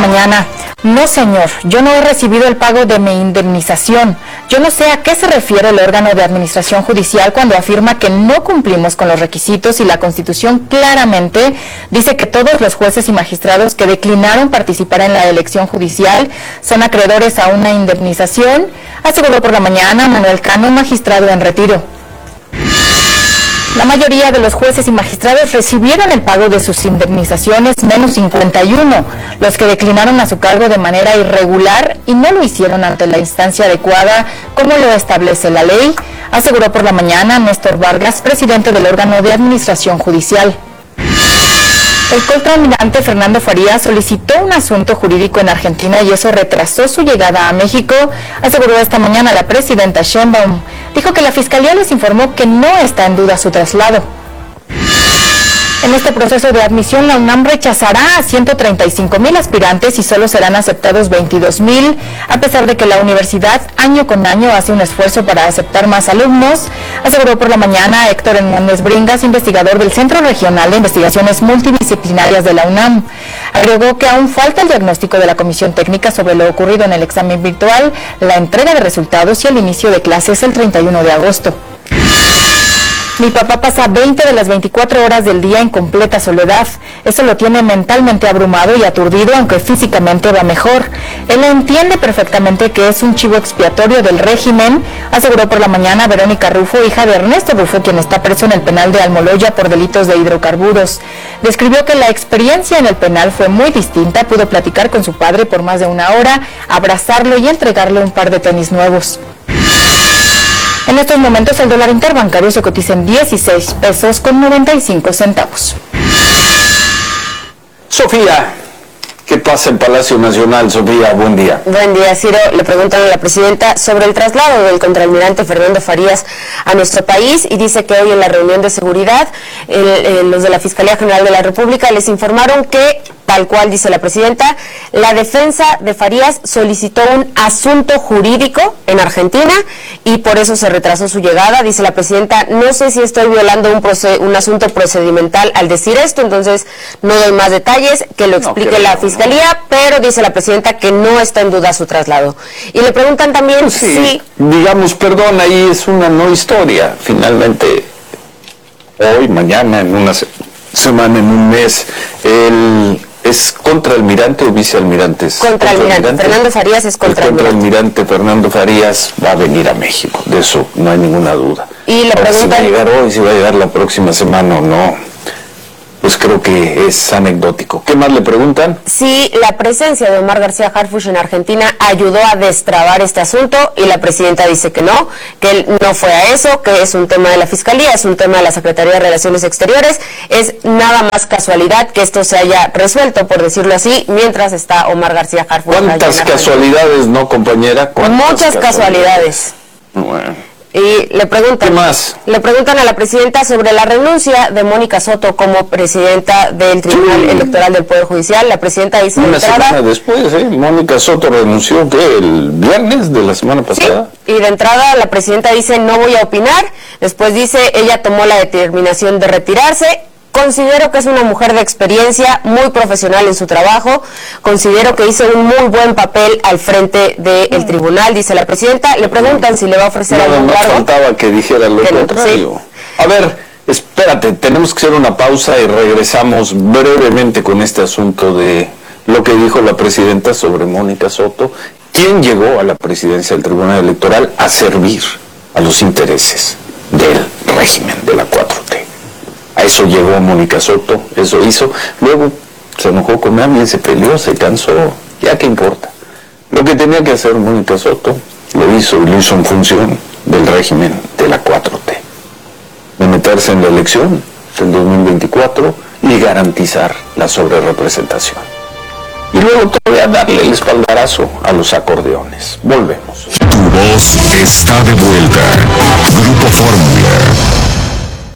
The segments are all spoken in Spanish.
mañana. No, señor, yo no he recibido el pago de mi indemnización. Yo no sé a qué se refiere el órgano de administración judicial cuando afirma que no cumplimos con los requisitos y la Constitución claramente dice que todos los jueces y magistrados que declinaron participar en la elección judicial son acreedores a una indemnización, aseguró por la mañana Manuel Cano, magistrado en retiro. La mayoría de los jueces y magistrados recibieron el pago de sus indemnizaciones, menos 51, los que declinaron a su cargo de manera irregular y no lo hicieron ante la instancia adecuada, como lo establece la ley, aseguró por la mañana Néstor Vargas, presidente del órgano de administración judicial. El contraalmirante Fernando Farías solicitó un asunto jurídico en Argentina y eso retrasó su llegada a México, aseguró esta mañana la presidenta Sheinbaum. Dijo que la Fiscalía les informó que no está en duda su traslado. En este proceso de admisión, la UNAM rechazará a 135,000 aspirantes y solo serán aceptados 22,000, a pesar de que la universidad año con año hace un esfuerzo para aceptar más alumnos, aseguró por la mañana Héctor Hernández Bringas, investigador del Centro Regional de Investigaciones Multidisciplinarias de la UNAM. Agregó que aún falta el diagnóstico de la Comisión Técnica sobre lo ocurrido en el examen virtual, la entrega de resultados y el inicio de clases el 31 de agosto. Mi papá pasa 20 de las 24 horas del día en completa soledad. Eso lo tiene mentalmente abrumado y aturdido, aunque físicamente va mejor. Él entiende perfectamente que es un chivo expiatorio del régimen, aseguró por la mañana Verónica Rufo, hija de Ernesto Rufo, quien está preso en el penal de Almoloya por delitos de hidrocarburos. Describió que la experiencia en el penal fue muy distinta. Pudo platicar con su padre por más de una hora, abrazarlo y entregarle un par de tenis nuevos. En estos momentos el dólar interbancario se cotiza en 16 pesos con 95 centavos. Sofía, ¿qué pasa en Palacio Nacional? Sofía, buen día. Buen día, Ciro. Le preguntan a la presidenta sobre el traslado del contraalmirante Fernando Farías a nuestro país y dice que hoy en la reunión de seguridad los de la Fiscalía General de la República les informaron que, tal cual dice la presidenta, la defensa de Farías solicitó un asunto jurídico en Argentina y por eso se retrasó su llegada. Dice la presidenta, no sé si estoy violando un asunto procedimental al decir esto, entonces no doy más detalles, que lo explique la Fiscalía, pero dice la presidenta que no está en duda su traslado. Y le preguntan también si... Digamos, perdón, ahí es una no historia, finalmente, hoy, mañana, en una semana, en un mes, ¿es contraalmirante o vicealmirante? Contraalmirante. Fernando Farías es contraalmirante. El contraalmirante Fernando Farías va a venir a México, de eso no hay ninguna duda. Y le preguntan... Si va a llegar hoy, si va a llegar la próxima semana o no, pues creo que es anecdótico. ¿Qué más le preguntan? Si la presencia de Omar García Harfuch en Argentina ayudó a destrabar este asunto, y la presidenta dice que no, que él no fue a eso, que es un tema de la Fiscalía, es un tema de la Secretaría de Relaciones Exteriores, es nada más casualidad que esto se haya resuelto, por decirlo así, mientras está Omar García Harfuch. ¿Cuántas casualidades, no, compañera? Muchas casualidades. Bueno. Y le preguntan, ¿qué más? Le preguntan a la presidenta sobre la renuncia de Mónica Soto como presidenta del Tribunal Electoral del Poder Judicial. La presidenta dice una semana después, Mónica Soto renunció, ¿qué? ¿El viernes de la semana pasada? Sí, y de entrada la presidenta dice no voy a opinar. Después dice ella tomó la determinación de retirarse. Considero que es una mujer de experiencia, muy profesional en su trabajo. Considero que hizo un muy buen papel al frente del tribunal, dice la presidenta. Le preguntan si le va a ofrecer algún cargo. No faltaba que dijera lo contrario. Sí. A ver, espérate, tenemos que hacer una pausa y regresamos brevemente con este asunto de lo que dijo la presidenta sobre Mónica Soto, quien llegó a la presidencia del Tribunal Electoral a servir a los intereses del régimen de la 4T. A eso llegó Mónica Soto, eso hizo. Luego se enojó con alguien, se peleó, se cansó. Ya qué importa. Lo que tenía que hacer Mónica Soto lo hizo y lo hizo en función del régimen de la 4T. De meterse en la elección del 2024 y garantizar la sobrerepresentación. Y luego todavía darle el espaldarazo a los acordeones. Volvemos. Tu voz está de vuelta. Grupo Fórmula.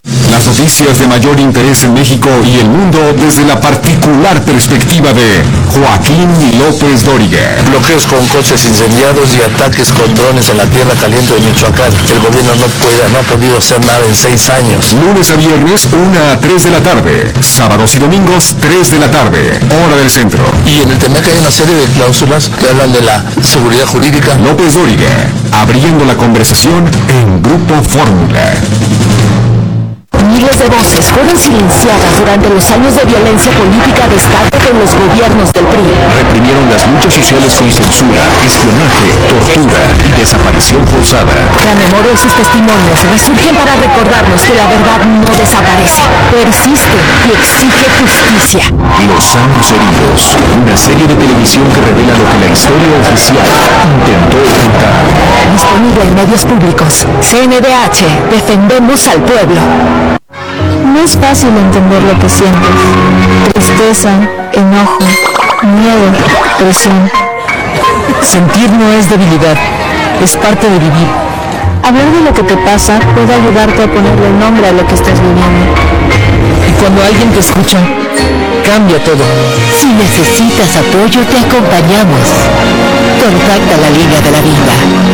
Las noticias de mayor interés en México y el mundo desde la particular perspectiva de Joaquín López Dóriga. Bloqueos con coches incendiados y ataques con drones en la tierra caliente de Michoacán. El gobierno no ha podido hacer nada en 6 años. Lunes a viernes, 1 a 3 de la tarde. Sábados y domingos, 3 de la tarde. Hora del centro. Y en el TEMEC hay una serie de cláusulas que hablan de la seguridad jurídica. López Dóriga, abriendo la conversación en Grupo Fórmula. Miles de voces fueron silenciadas durante los años de violencia política de Estado con los gobiernos del PRI. Reprimieron las luchas sociales con censura, espionaje, tortura y desaparición forzada. La memoria y sus testimonios resurgen para recordarnos que la verdad no desaparece, persiste y exige justicia. Los años heridos, una serie de televisión que revela lo que la historia oficial intentó ocultar. Disponible en medios públicos. CNDH, defendemos al pueblo. No es fácil entender lo que sientes. Tristeza, enojo, miedo, presión. Sentir no es debilidad, es parte de vivir. Hablar de lo que te pasa puede ayudarte a ponerle nombre a lo que estás viviendo. Y cuando alguien te escucha, cambia todo. Si necesitas apoyo, te acompañamos. Contacta la Liga de la Vida.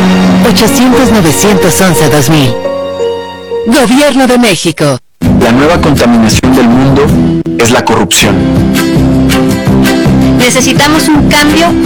800-911-2000. Gobierno de México. La nueva contaminación del mundo es la corrupción. Necesitamos un cambio